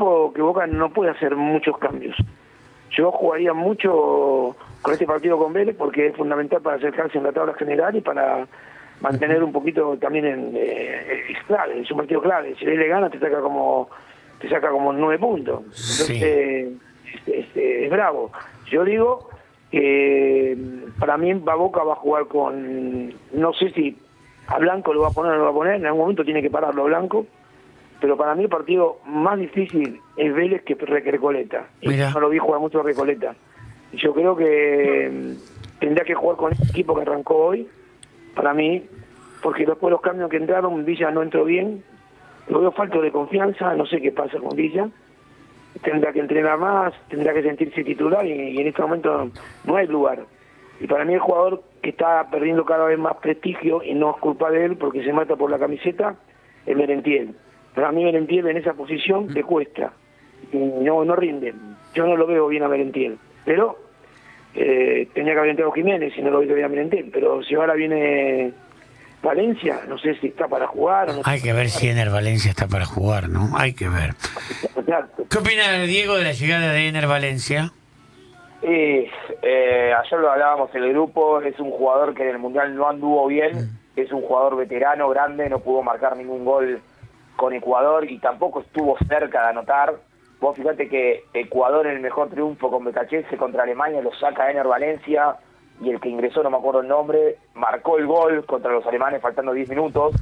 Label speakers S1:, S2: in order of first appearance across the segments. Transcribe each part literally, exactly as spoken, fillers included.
S1: equipo que Boca no puede hacer muchos cambios. Yo jugaría mucho con este partido con Vélez porque es fundamental para acercarse en la tabla general y para mantener un poquito también en eh, es clave, es un partido clave. Si él le gana te saca como te saca como nueve puntos. Entonces sí. este, este, es bravo. Yo digo que para mí va Boca va a jugar con, no sé si a Blanco lo va a poner o no lo va a poner, en algún momento tiene que pararlo a Blanco, pero para mí el partido más difícil es Vélez que Recoleta. No lo vi jugar mucho Recoleta. Yo creo que tendría que jugar con el equipo que arrancó hoy, para mí, porque después de los cambios que entraron, Villa no entró bien, lo veo falto de confianza, no sé qué pasa con Villa, tendrá que entrenar más, tendrá que sentirse titular y, y en este momento no hay lugar. Y para mí el jugador que está perdiendo cada vez más prestigio, y no es culpa de él porque se mata por la camiseta, es Merentiel. Para mí Merentiel en esa posición le cuesta, y no, no rinde. Yo no lo veo bien a Merentiel, pero eh, tenía que haber entrado Jiménez si no lo veo bien a Merentiel, pero si ahora viene Valencia, no sé si está para jugar o no.
S2: Hay que ver si Ener Valencia está para jugar, ¿no? Hay que ver. ¿Qué opina Diego de la llegada de Ener Valencia?
S3: Y, eh, ayer lo hablábamos en el grupo, es un jugador que en el Mundial no anduvo bien, mm. es un jugador veterano, grande, no pudo marcar ningún gol con Ecuador y tampoco estuvo cerca de anotar. Vos fíjate que Ecuador en el mejor triunfo con Becachese contra Alemania lo saca Ener Valencia y el que ingresó, no me acuerdo el nombre, marcó el gol contra los alemanes faltando diez minutos.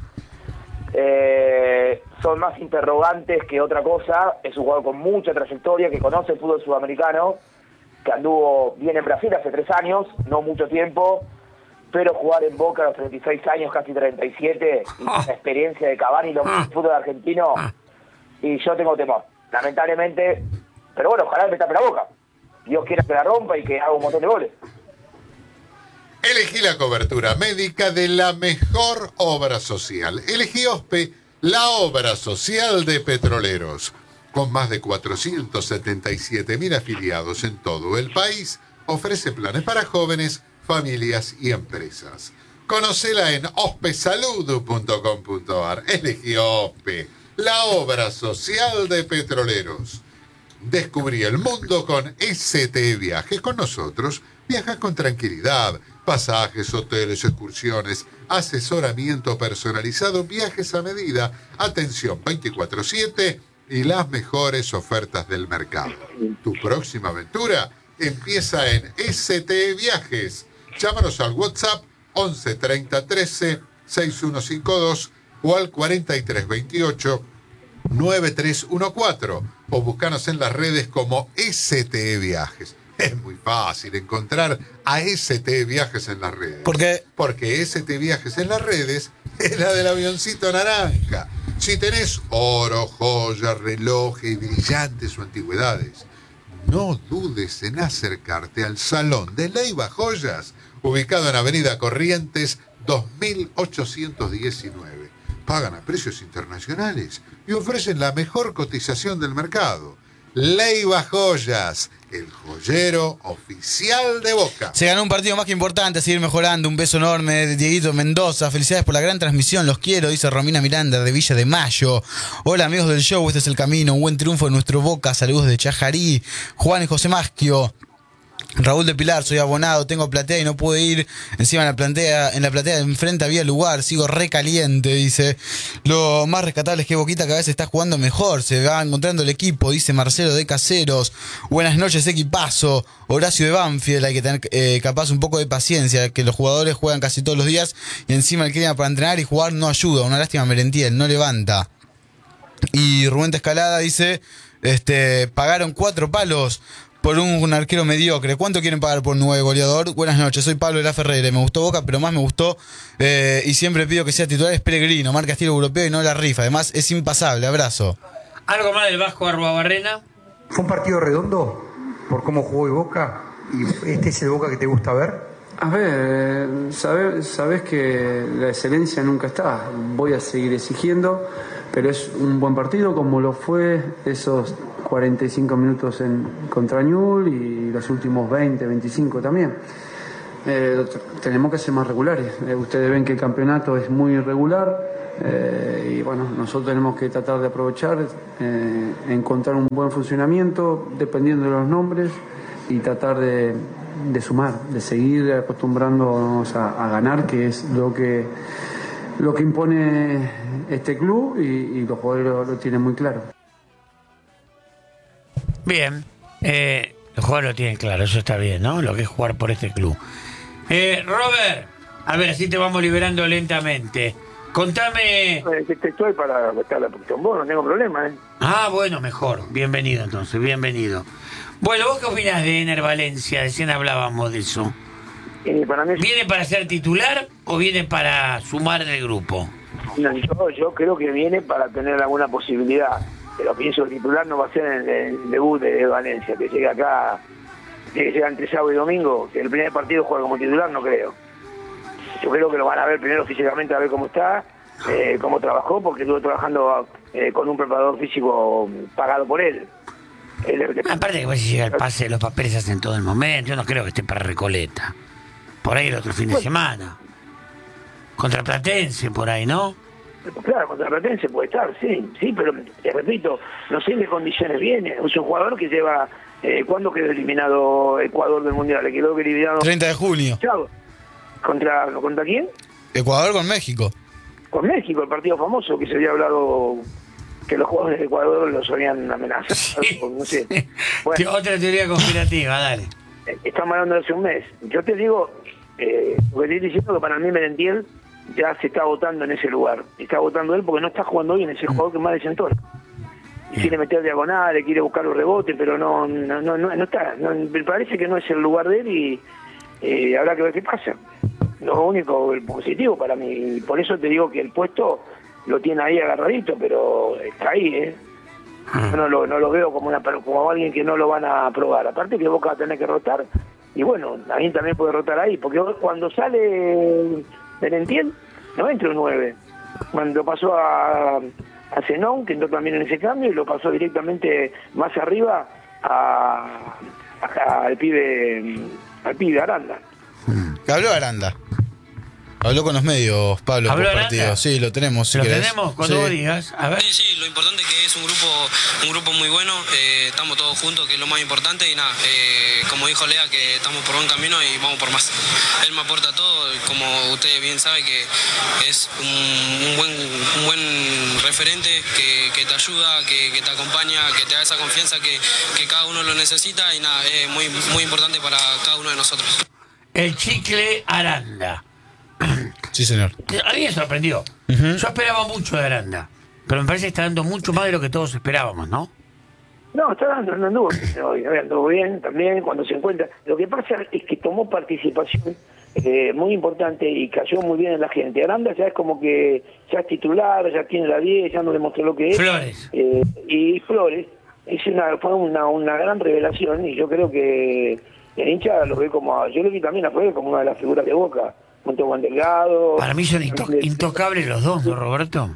S3: Eh, son más interrogantes que otra cosa, es un jugador con mucha trayectoria, que conoce el fútbol sudamericano, que anduvo bien en Brasil hace tres años, no mucho tiempo, pero jugar en Boca a los treinta y seis años, casi treinta y siete, y la experiencia de Cavani, lo el fútbol argentino, y yo tengo temor, lamentablemente, pero bueno, ojalá me tape la Boca. Dios quiera que la rompa y que haga un montón de goles.
S4: Elegí la cobertura médica de la mejor obra social. Elegí OSPE, la obra social de Petroleros. Con más de cuatrocientos setenta y siete mil afiliados en todo el país, ofrece planes para jóvenes, familias y empresas. Conocela en ospesalud punto com punto ar. Elegí OSPE, la obra social de Petroleros. Descubrí el mundo con S T Viajes. Con nosotros viajas con tranquilidad. Pasajes, hoteles, excursiones, asesoramiento personalizado, viajes a medida, atención veinticuatro siete y las mejores ofertas del mercado. Tu próxima aventura empieza en S T Viajes. Llámanos al WhatsApp once treinta trece sesenta y uno cincuenta y dos o al cuarenta y tres veintiocho noventa y tres catorce o buscanos en las redes como S T Viajes. Es muy fácil encontrar a S T Viajes en las redes.
S5: ¿Por qué?
S4: Porque S T Viajes en las redes es la del avioncito naranja. Si tenés oro, joyas, relojes, brillantes o antigüedades, no dudes en acercarte al Salón de Leiva Joyas, ubicado en Avenida Corrientes dos mil ochocientos diecinueve. Pagan a precios internacionales y ofrecen la mejor cotización del mercado. Leiva Joyas, el joyero oficial de Boca.
S5: Se ganó un partido más que importante, a seguir mejorando. Un beso enorme de Dieguito Mendoza. Felicidades por la gran transmisión, los quiero, dice Romina Miranda de Villa de Mayo. Hola amigos del show, este es el camino. Un buen triunfo de nuestro Boca, saludos de Chajarí. Juan y José Maschio. Raúl de Pilar, soy abonado, tengo platea y no pude ir. Encima en la platea, en la platea de enfrente había lugar, sigo recaliente, dice. Lo más rescatable es que Boquita cada vez está jugando mejor, se va encontrando el equipo, dice Marcelo de Caseros. Buenas noches, equipazo. Horacio de Banfield, hay que tener eh, capaz un poco de paciencia, que los jugadores juegan casi todos los días y encima el clima para entrenar y jugar no ayuda. Una lástima Merentiel, no levanta. Y Rubén de Escalada dice, este, pagaron cuatro palos por un, un arquero mediocre. ¿Cuánto quieren pagar por un nuevo goleador? Buenas noches, soy Pablo de la Ferrere. Me gustó Boca, pero más me gustó eh, y siempre pido que sea titular es Pellegrino, marca estilo europeo y no la rifa. Además es impasable. Abrazo.
S2: ¿Algo más del Vasco Arruabarrena?
S6: Fue un partido redondo por cómo jugó el Boca. ¿Y este es el Boca que te gusta ver?
S7: A ver, sabes, sabes que la excelencia nunca está. Voy a seguir exigiendo, pero es un buen partido como lo fue esos cuarenta y cinco minutos en contra Ñul y los últimos veinte, veinticinco también. eh, tenemos que ser más regulares. Eh, ustedes ven que el campeonato es muy irregular eh, y bueno, nosotros tenemos que tratar de aprovechar, eh, encontrar un buen funcionamiento dependiendo de los nombres y tratar de, de sumar, de seguir acostumbrándonos a, a ganar, que es lo que lo que impone este club y, y los jugadores lo, lo tienen muy claro.
S2: Bien, eh, los jugadores lo tienen claro, eso está bien, ¿no? Lo que es jugar por este club. Eh, Robert, a ver, así te vamos liberando lentamente. Contame...
S1: Estoy para estar la posición, vos no tengo problema, ¿eh?
S2: Ah, bueno, mejor. Bienvenido entonces, bienvenido. Bueno, ¿vos qué opinás de Ener Valencia? Recién hablábamos de eso.
S1: Eh, para mí...
S2: ¿Viene para ser titular o viene para sumar en el grupo?
S1: No, yo, yo creo que viene para tener alguna posibilidad, pero pienso que el titular no va a ser en el, el debut de Valencia, que llegue acá, que llega entre sábado y domingo, que el primer partido juega como titular, no creo. Yo creo que lo van a ver primero físicamente, a ver cómo está, eh, cómo trabajó, porque estuvo trabajando eh, con un preparador físico pagado por él. él el que...
S2: Aparte que pues, si llega el pase, los papeles se hacen todo el momento, yo no creo que esté para Recoleta. Por ahí el otro fin de bueno. semana. Contra Platense, por ahí, ¿no?
S1: Claro, contra Platense puede estar, sí, sí, pero te repito, no sé en qué condiciones viene. Es un jugador que lleva... Eh, ¿Cuándo quedó eliminado Ecuador del Mundial? Le quedó eliminado...
S5: treinta de junio.
S1: Chao. ¿Contra, ¿Contra quién?
S5: Ecuador con México.
S1: Con México, el partido famoso que se había hablado que los jugadores de Ecuador los habían amenazado. Sí, no sé. Bueno,
S2: otra teoría conspirativa, dale.
S1: Estamos hablando de hace un mes. Yo te digo, eh, lo que estoy diciendo que para mí Merentiel ya se está votando en ese lugar. Está votando él porque no está jugando bien, es el jugador que más desentona. Quiere meter diagonales, quiere buscar los rebotes, pero no no no, no, no está. No, me parece que no es el lugar de él y eh, habrá que ver qué pasa. Lo único, el positivo para mí, por eso te digo que el puesto lo tiene ahí agarradito, pero está ahí, ¿eh? Yo no lo, no lo veo como una como alguien que no lo van a aprobar. Aparte que Boca va a tener que rotar, y bueno, alguien también puede rotar ahí, porque cuando sale Merentiel, no entra un nueve. Cuando pasó a, a Zenón, que entró también en ese cambio, y lo pasó directamente más arriba a, a, al pibe al pibe Aranda.
S5: Habló Aranda. Habló con los medios, Pablo, por partido. Sí, lo tenemos. Si
S2: lo
S5: querés.
S2: tenemos cuando
S5: sí.
S2: vos digas. A ver.
S8: Sí, sí, lo importante es que es un grupo un grupo muy bueno. Eh, estamos todos juntos, que es lo más importante. Y nada, eh, como dijo Lea, que estamos por buen camino y vamos por más. Él me aporta todo. Como usted bien sabe, que es un, un, buen, un buen referente que, que te ayuda, que, que te acompaña, que te da esa confianza que, que cada uno lo necesita. Y nada, es muy, muy importante para cada uno de nosotros.
S2: El Chicle Aranda.
S5: Sí, señor.
S2: A mí me sorprendió. Uh-huh. Yo esperaba mucho de Aranda, pero me parece que está dando mucho más de lo que todos esperábamos, ¿no?
S1: No, está dando, no anduvo, no, anduvo bien también cuando se encuentra. Lo que pasa es que tomó participación eh, muy importante y cayó muy bien en la gente. Aranda ya es como que ya es titular, ya tiene la diez, ya nos demostró lo que es.
S2: Flores.
S1: Eh, y Flores es una, fue una, una gran revelación y yo creo que el hincha lo ve como, yo lo vi también a Flores como una de las figuras de Boca. Junto a Juan Delgado.
S2: Para mí son into intocables los dos, ¿no, Roberto?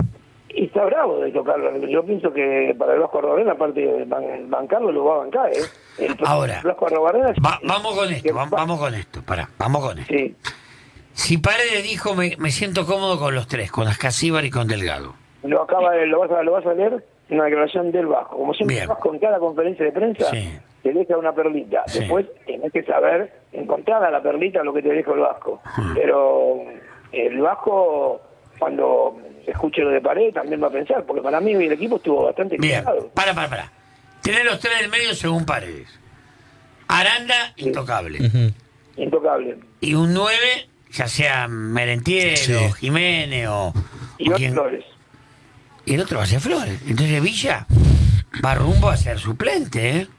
S1: Y está bravo de tocarlo. Yo pienso que para el Vasco Arrobarena, aparte de ban bancarlo, lo va a bancar, ¿eh? El
S2: Ahora,
S1: Vasco Arrobarena,
S2: va, vamos con esto, va, vamos con esto, pará, vamos con esto.
S1: Sí.
S2: Si Paredes dijo, me, me siento cómodo con los tres, con Ascasíbar y con Delgado.
S1: Lo acaba de, lo vas a, lo vas a leer en una declaración del Vasco. Como siempre, vas con cada conferencia de prensa, sí. Te deja una perlita. Sí. Después tenés que saber encontrar a la perlita lo que te deja el Vasco. Hmm. Pero el Vasco, cuando escuche lo de Paredes, también va a pensar, porque para mí el equipo estuvo bastante
S2: bien. Para, para, para. Tener los tres del medio según Paredes. Aranda, sí. Intocable.
S1: Uh-huh. Intocable.
S2: Y un nueve, ya sea Merentiel sí. o Jiménez o...
S1: Y
S2: o
S1: quien... Flores.
S2: Y el otro va a ser Flores. Entonces Villa va rumbo a ser suplente, ¿eh?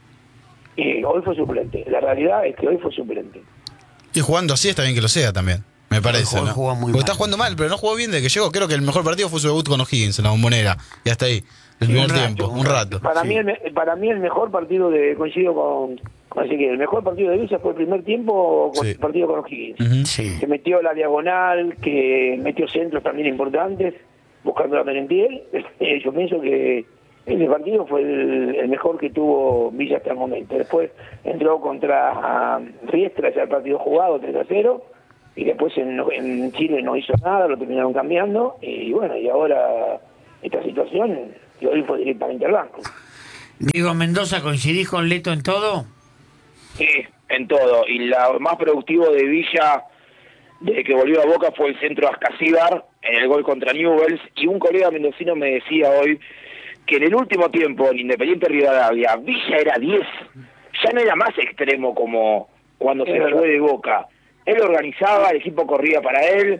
S1: Y hoy fue suplente. La realidad es que hoy fue suplente.
S5: Y jugando así está bien que lo sea también, me parece,
S2: jugó,
S5: ¿no?
S2: Jugó muy
S5: Porque está jugando mal, pero no jugó bien desde que llegó. Creo que el mejor partido fue su debut con O'Higgins en la Bombonera. Y hasta ahí, el
S2: sí,
S5: primer
S2: un rato,
S5: tiempo, un,
S2: un
S5: rato.
S1: Para,
S5: sí.
S1: mí el, para mí el mejor partido, de coincido con... Así que el mejor partido de Villa fue el primer tiempo con sí. el partido con O'Higgins.
S5: Uh-huh.
S2: Sí.
S1: Que metió la diagonal, que metió centros también importantes, buscando la Merentiel. Yo pienso que Ese partido fue el, el mejor que tuvo Villa hasta el momento. Después entró contra uh, Riestra, ya el partido jugado tres a cero, y después en, en Chile no hizo nada, lo terminaron cambiando, y bueno, y ahora esta situación, y hoy fue directamente al banco.
S2: Diego Mendoza, ¿coincidís con Leto en todo?
S3: Sí, en todo. Y lo más productivo de Villa, desde que volvió a Boca, fue el centro de Ascasíbar en el gol contra Newell's. Y un colega mendocino me decía hoy que en el último tiempo, en Independiente Rivadavia, Villa era diez. Ya no era más extremo como cuando se fue de Boca. Él organizaba, el equipo corría para él,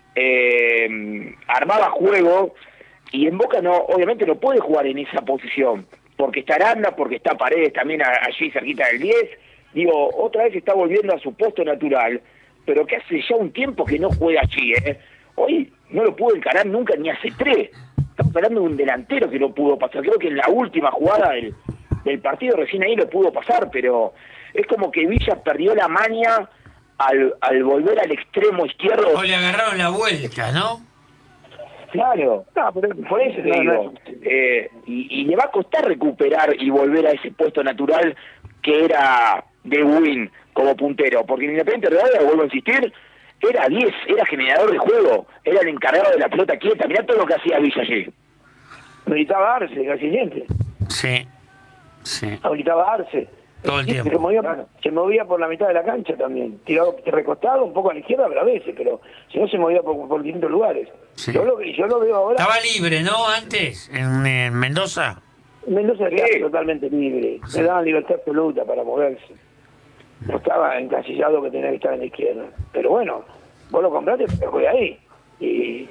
S3: eh, armaba juego, y en Boca no, obviamente no puede jugar en esa posición, porque está Aranda, porque está Paredes también allí cerquita del diez. Digo, otra vez está volviendo a su puesto natural, pero que hace ya un tiempo que no juega allí, ¿eh? Hoy no lo pudo encarar nunca ni hace tres. Estamos hablando de un delantero que no pudo pasar. Creo que en la última jugada del, del partido recién ahí lo pudo pasar, pero es como que Villa perdió la maña al, al volver al extremo izquierdo.
S2: O le agarraron la vuelta, ¿no?
S3: Claro, no, por, por eso te no, digo, no. Eh, y, y le va a costar recuperar y volver a ese puesto natural que era de Win como puntero, porque en Independiente Rivadavia, vuelvo a insistir, era diez, era generador de juego, era el encargado de la pelota quieta. Mirá todo lo que hacía Villa allí.
S1: Habilitaba Arce, casi siempre.
S2: Sí, sí.
S1: Habilitaba Arce.
S2: Todo el
S1: sí,
S2: tiempo.
S1: Se movía, claro. se movía por la mitad de la cancha también. Tirado, recostado un poco a la izquierda, pero a veces, pero si no se movía por, por distintos lugares. Sí. Yo, lo, yo lo veo ahora.
S2: Estaba libre, ¿no? Antes, en, en Mendoza.
S1: Mendoza era sí. totalmente libre. Sí. Le daban libertad absoluta para moverse. No estaba encasillado que tenía que estar en la izquierda. Pero bueno, vos lo compraste, pero fue ahí. Y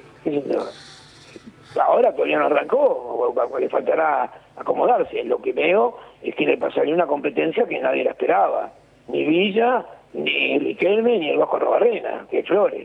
S1: ahora todavía no arrancó, le faltará acomodarse. Lo que veo es que le pasaría una competencia que nadie la esperaba. Ni Villa, ni Riquelme, ni el Vasco Arrobarrena, que Flores.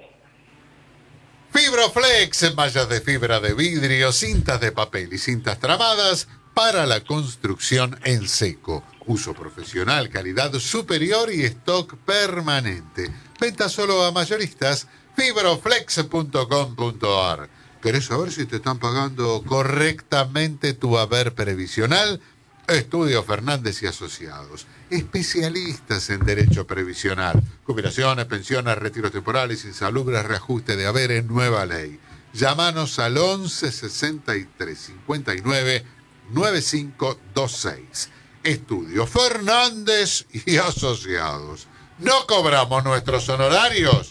S4: Fibroflex, mallas de fibra de vidrio, cintas de papel y cintas tramadas para la construcción en seco. Uso profesional, calidad superior y stock permanente. Venta solo a mayoristas. Fibroflex punto com punto a r. ¿Querés saber si te están pagando correctamente tu haber previsional? Estudio Fernández y Asociados. Especialistas en derecho previsional. Jubilaciones, pensiones, retiros temporales, insalubres, reajuste de haber en nueva ley. Llámanos al once sesenta y tres cincuenta y nueve noventa y cinco veintiséis. Estudio Fernández y Asociados. No cobramos nuestros honorarios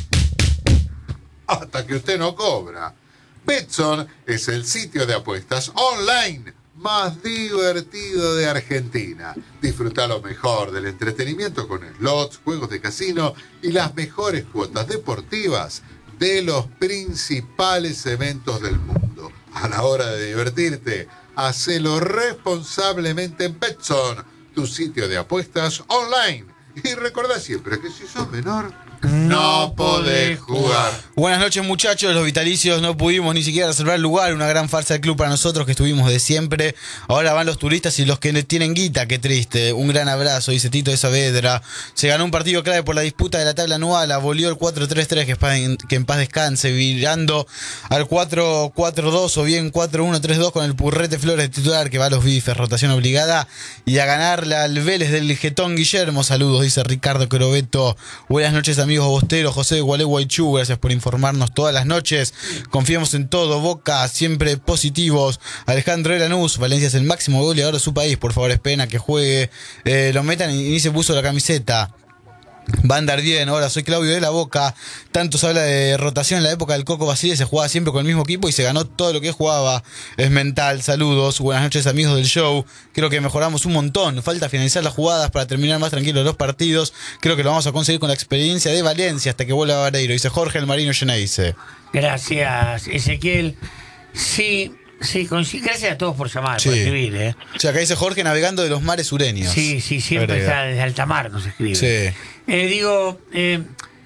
S4: hasta que usted no cobra. Betson es el sitio de apuestas online más divertido de Argentina. Disfruta lo mejor del entretenimiento con slots, juegos de casino y las mejores cuotas deportivas de los principales eventos del mundo. A la hora de divertirte, hacelo responsablemente en Betson, tu sitio de apuestas online. Y recordá siempre que si sos menor, no podés jugar.
S5: Buenas noches, muchachos. Los vitalicios no pudimos ni siquiera reservar lugar. Una gran farsa del club para nosotros que estuvimos de siempre. Ahora van los turistas y los que tienen guita. Qué triste. Un gran abrazo, dice Tito de Saavedra. Se ganó un partido clave por la disputa de la tabla anual. Abolió el cuatro tres tres, que, que en paz descanse, virando al cuatro cuatro dos o bien cuatro uno tres dos con el Purrete Flores titular, que va a los bifes, rotación obligada. Y a ganarle al Vélez del Getón Guillermo. Saludos, dice Ricardo Crobeto. Buenas noches, amigos bosteros. José de Gualeguaychú, gracias por informarnos todas las noches. Confiamos en todo. Boca, siempre positivos. Alejandro Eranús, Valencia es el máximo goleador de su país. Por favor, es pena que juegue, eh, lo metan y ni se puso la camiseta. Va a andar bien. Ahora soy Claudio de la Boca. Tanto se habla de rotación en la época del Coco Basile, se jugaba siempre con el mismo equipo y se ganó todo lo que jugaba. Es mental. Saludos, buenas noches, amigos del show. Creo que mejoramos un montón. Falta finalizar las jugadas para terminar más tranquilos los partidos. Creo que lo vamos a conseguir con la experiencia de Valencia hasta que vuelva Vareiro, dice Jorge el Marino Geneise.
S2: Gracias, Ezequiel. Sí. Sí, con, sí, gracias a todos por llamar,
S5: sí.
S2: por escribir, ¿eh?
S5: O sea, acá dice Jorge navegando de los mares sureños.
S2: Sí, sí, siempre Agrega. Está desde alta mar, nos escribe.
S5: Sí.
S2: Eh, digo, eh,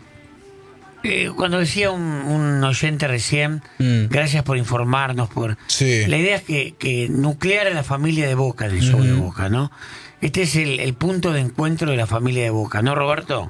S2: eh, cuando decía un, un oyente recién, mm. gracias por informarnos, por
S5: sí.
S2: La idea es que, que nuclear a la familia de Boca, del show mm. de Boca, ¿no? Este es el, el punto de encuentro de la familia de Boca, ¿no, Roberto?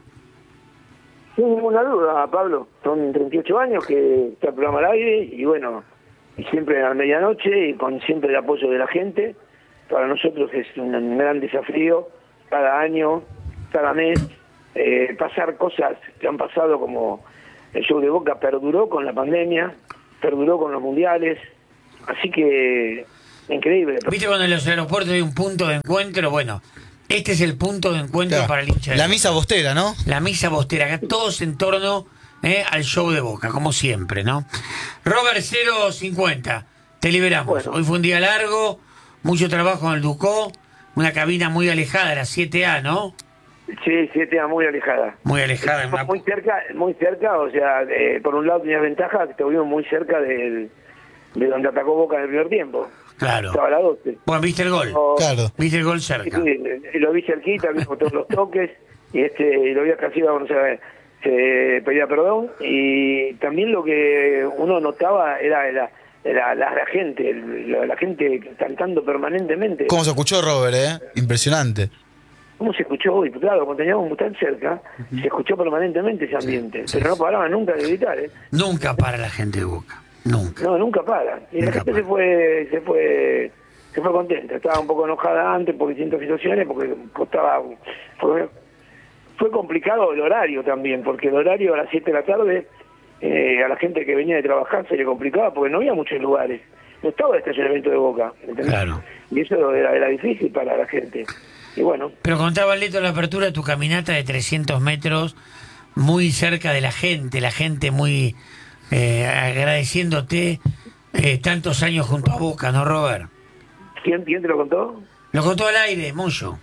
S1: Sin ninguna duda, Pablo. Son treinta y ocho años que está el programa al aire y bueno, y siempre a la medianoche y con siempre el apoyo de la gente. Para nosotros es un gran desafío cada año, cada mes, eh, pasar cosas que han pasado, como el show de Boca perduró con la pandemia, perduró con los mundiales, así que increíble.
S2: ¿Viste cuando en los aeropuertos hay un punto de encuentro? Bueno, este es el punto de encuentro
S5: Claro.
S2: para el hincha de
S5: La
S2: Boca.
S5: misa bostera, ¿no?
S2: La misa bostera, acá todos en torno eh, al show de Boca, como siempre, ¿no? Robert cero cincuenta, te liberamos.
S1: Bueno.
S2: Hoy fue un día largo, mucho trabajo en el Ducó, una cabina muy alejada de la siete A, ¿no?
S1: Sí, siete A muy alejada.
S2: Muy alejada. En una...
S1: Muy cerca, muy cerca, o sea, eh, por un lado tenías ventaja que te volvimos muy cerca del, de donde atacó Boca en el primer tiempo.
S2: Claro.
S1: Estaba a la doce.
S2: Bueno, viste el gol.
S1: O-
S5: Claro.
S2: Viste el gol
S1: Sí,
S2: cerca.
S1: sí, lo vi cerquita, vi con todos los toques, y este y lo vi casi cuando se, se pedía perdón, y también lo que uno notaba era la, la, la, la gente, la, la gente cantando permanentemente.
S5: ¿Cómo se escuchó, Robert, eh? Impresionante.
S1: ¿Cómo se escuchó hoy? Claro, cuando teníamos tan cerca, se escuchó permanentemente ese ambiente, pero no paraba nunca de gritar, ¿eh?
S2: Nunca para la gente de Boca. Nunca.
S1: No, nunca para. Y
S2: Nunca
S1: la gente
S2: para.
S1: se fue, se fue, se fue contenta. Estaba un poco enojada antes por distintas situaciones, porque costaba, fue, fue complicado el horario también, porque el horario a las siete de la tarde, eh, a la gente que venía de trabajar se le complicaba porque no había muchos lugares. No estaba el estacionamiento de Boca, ¿entendés?
S2: Claro.
S1: Y eso era, era difícil para la gente. Y bueno,
S2: Pero contaba Leto en la apertura de tu caminata de trescientos metros, muy cerca de la gente, la gente muy eh, agradeciéndote eh, tantos años junto a Boca, ¿no, Robert?
S1: ¿quién, quién te lo contó?
S2: Lo contó al aire, Moyo.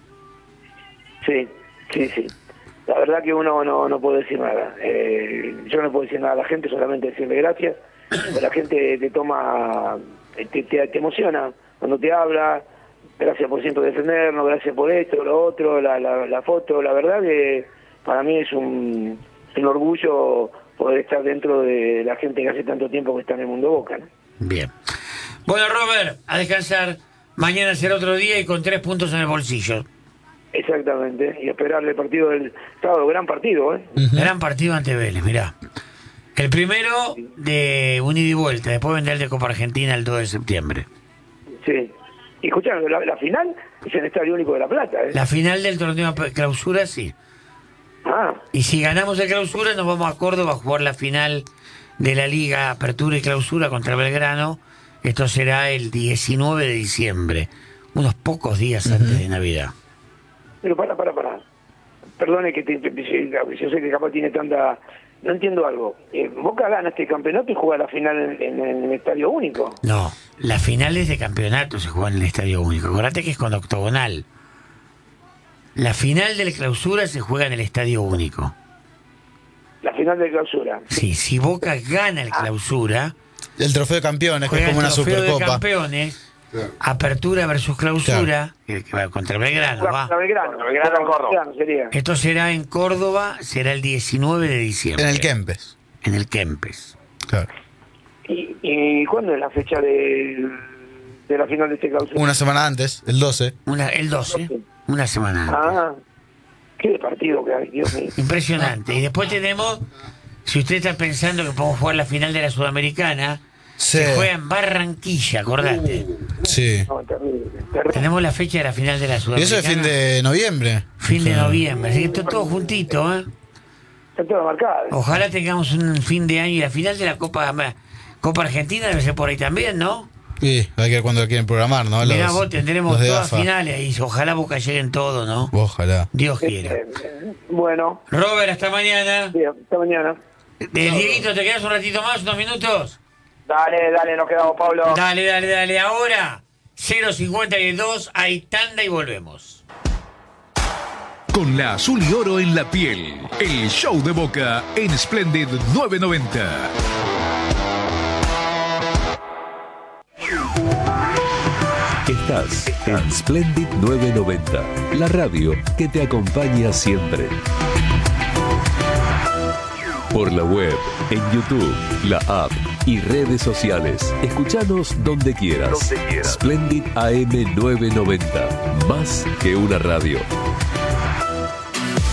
S1: Sí, sí, sí. La verdad que uno no, no puede decir nada. Eh, yo no puedo decir nada a la gente, solamente decirle gracias. Pero la gente te toma, te, te, te emociona cuando te habla. Gracias por siempre defendernos, gracias por esto, lo otro, la, la, la foto. La verdad que para mí es un, un orgullo poder estar dentro de la gente que hace tanto tiempo que está en el mundo Boca, ¿no?
S2: Bien. Bueno, Robert, a descansar. Mañana será otro día y con tres puntos en el bolsillo.
S1: Exactamente. Y esperar el partido del sábado, gran partido, ¿eh?
S2: Gran partido ante Vélez, mirá. El primero de un ida y vuelta, después vendrá el de Copa Argentina el dos de septiembre.
S1: Sí. Y escucharon, la, la final es en el Estadio Único de La Plata, ¿eh?
S2: La final del torneo de clausura, sí.
S1: Ah,
S2: Y si ganamos el clausura, nos vamos a Córdoba a jugar la final de la Liga Apertura y Clausura contra Belgrano. Esto será el diecinueve de diciembre, unos pocos días antes de Navidad.
S1: pero para, para, para. Perdone que te, te- te- yo sé que capaz tiene tanta... No entiendo algo. Eh, Boca gana este campeonato y juega la final en, en- en el Estadio Único.
S2: No, las finales de campeonato se juegan en el Estadio Único. Acordate que es con octogonal. La final de la clausura se juega en el Estadio Único.
S1: La final de clausura.
S2: Sí, si Boca gana el clausura,
S5: El trofeo de campeones, que es
S2: juega
S5: como
S2: el
S5: una
S2: trofeo de
S5: supercopa.
S2: campeones,
S4: Claro.
S2: apertura versus clausura, que, que va contra Belgrano,
S1: Contra
S2: va.
S1: Belgrano.
S3: Belgrano en Córdoba.
S1: Belgrano sería.
S2: Esto será en Córdoba, será el diecinueve de diciembre.
S5: En el Kempes.
S2: En el Kempes.
S5: Claro.
S1: ¿Y, ¿Y cuándo es la fecha de, de la final de este clausura?
S5: Una semana antes, el doce.
S2: Una, el doce, una semana antes.
S1: Ah, qué partido que hay, Dios mío.
S2: Impresionante. Y después tenemos, si usted está pensando que podemos jugar la final de la Sudamericana,
S5: Sí.
S2: se juega en Barranquilla, acordate.
S5: Sí.
S1: No, terrible, terrible.
S2: Tenemos la fecha de la final de la
S5: Y
S2: Sudamericana.
S5: eso es fin de noviembre.
S2: Fin de noviembre. Así que esto todo juntito, ¿eh?
S1: Está todo marcado.
S2: Ojalá tengamos un fin de año y la final de la Copa Copa Argentina debe ser por ahí también, ¿no?
S5: Sí, hay que ver cuándo lo quieren programar, ¿no? Los-
S2: Mirá vos, tendremos
S5: los de
S2: todas
S5: AFA.
S2: finales ahí. Ojalá Boca lleguen todo, ¿no?
S5: Ojalá.
S2: Dios quiera.
S1: Eh, eh, bueno,
S2: Robert, hasta mañana.
S1: bien, hasta mañana.
S2: Eh, Dieguito, ¿te quedas un ratito más, unos minutos?
S3: Dale, dale, nos quedamos, Pablo.
S2: Dale, dale, dale. Ahora, cero cincuenta y dos, hay tanda y volvemos.
S9: Con la azul y oro en la piel, el show de Boca en Splendid novecientos noventa.
S10: Estás en Splendid novecientos noventa, la radio que te acompaña siempre. Por la web, en YouTube, la app y redes sociales. Escuchanos donde quieras.
S9: Donde quieras.
S10: Splendid A M novecientos noventa, más que una radio.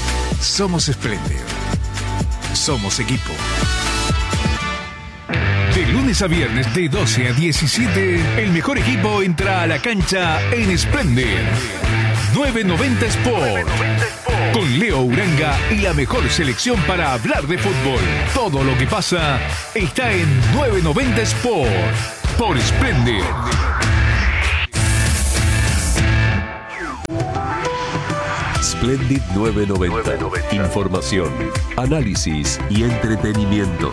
S9: Somos Splendid. Somos equipo. De lunes a viernes de doce a diecisiete, el mejor equipo entra a la cancha en Splendid novecientos noventa Sport. Con Leo Uranga y la mejor selección para hablar de fútbol. Todo lo que pasa está en novecientos noventa Sport por Splendid.
S10: Splendid novecientos noventa. Información, análisis y entretenimiento.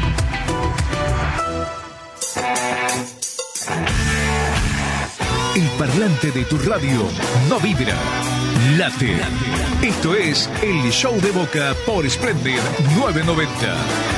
S9: El parlante de tu radio no vibra, late. Esto es el Show de Boca por Splendid novecientos noventa.